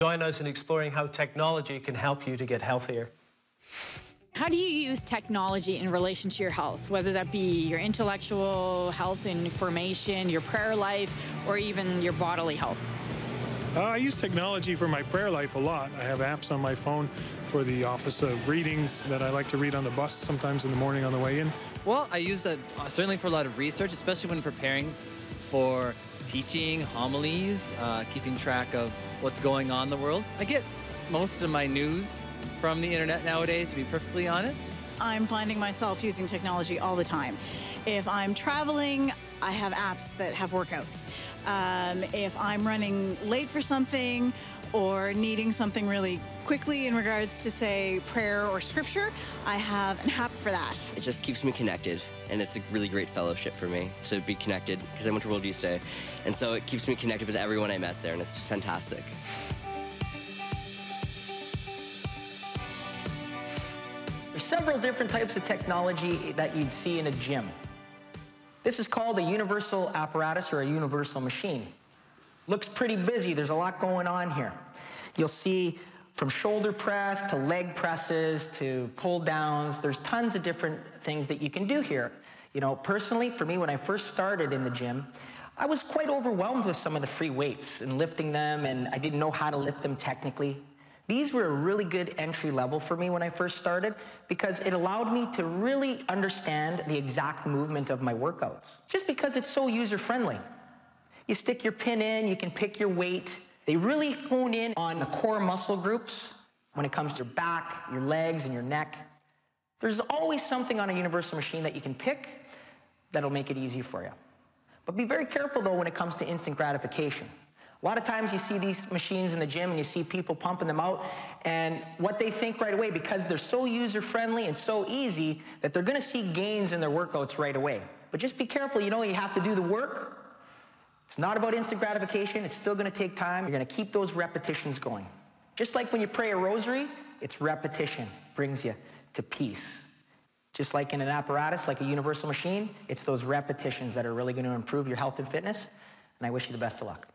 Join us in exploring how technology can help you to get healthier. How do you use technology in relation to your health, whether that be your intellectual health and information, your prayer life, or even your bodily health? I use technology for my prayer life a lot. I have apps on my phone for the Office of Readings that I like to read on the bus sometimes in the morning on the way in. Well, I use that certainly for a lot of research, especially when preparing for teaching, homilies, keeping track of what's going on in the world. I get most of my news from the internet nowadays, to be perfectly honest. I'm finding myself using technology all the time. If I'm traveling, I have apps that have workouts. If I'm running late for something or needing something really quickly in regards to, say, prayer or scripture, I have an app for that. It just keeps me connected, and it's a really great fellowship for me to be connected, because I went to World Youth Day, and so it keeps me connected with everyone I met there, and it's fantastic. There's several different types of technology that you'd see in a gym. This is called a universal apparatus or a universal machine. Looks pretty busy. There's a lot going on here. You'll see from shoulder press to leg presses to pull downs. There's tons of different things that you can do here. You know, personally, for me, when I first started in the gym, I was quite overwhelmed with some of the free weights and lifting them, and I didn't know how to lift them technically. These were a really good entry level for me when I first started, because it allowed me to really understand the exact movement of my workouts, just because it's so user-friendly. You stick your pin in, you can pick your weight. They really hone in on the core muscle groups when it comes to your back, your legs, and your neck. There's always something on a universal machine that you can pick that'll make it easy for you. But be very careful, though, when it comes to instant gratification. A lot of times you see these machines in the gym and you see people pumping them out, and what they think right away, because they're so user-friendly and so easy, that they're gonna see gains in their workouts right away. But just be careful, you know, you have to do the work. It's not about instant gratification, it's still gonna take time. You're gonna keep those repetitions going. Just like when you pray a rosary, it's repetition brings you to peace. Just like in an apparatus, like a universal machine, it's those repetitions that are really gonna improve your health and fitness, and I wish you the best of luck.